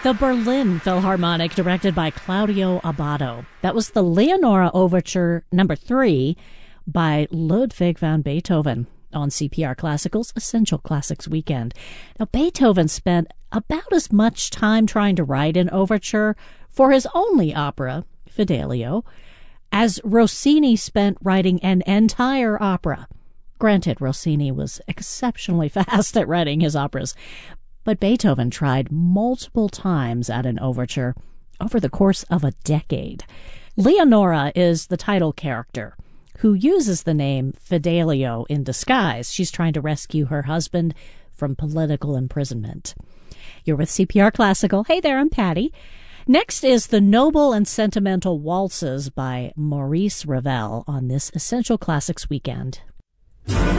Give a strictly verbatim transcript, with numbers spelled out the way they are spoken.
The Berlin Philharmonic, directed by Claudio Abbado. That was the Leonora Overture number three by Ludwig van Beethoven on C P R Classical's Essential Classics Weekend. Now, Beethoven spent about as much time trying to write an overture for his only opera, Fidelio, as Rossini spent writing an entire opera. Granted, Rossini was exceptionally fast at writing his operas, but Beethoven tried multiple times at an overture over the course of a decade. Leonora is the title character, who uses the name Fidelio in disguise. She's trying to rescue her husband from political imprisonment. You're with C P R Classical. Hey there, I'm Patty. Next is The Noble and Sentimental Waltzes by Maurice Ravel on this Essential Classics Weekend.